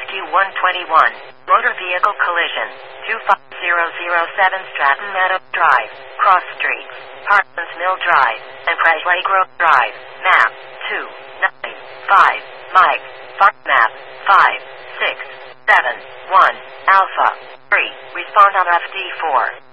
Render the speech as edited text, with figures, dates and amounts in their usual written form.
SQ-121. Motor vehicle collision. 25007 Stratton Meadow Drive, Cross Streets, Parklands Mill Drive, and Presley Grove Drive. Map 295. Mike. Map 5671 Alpha 3. Respond on FD4.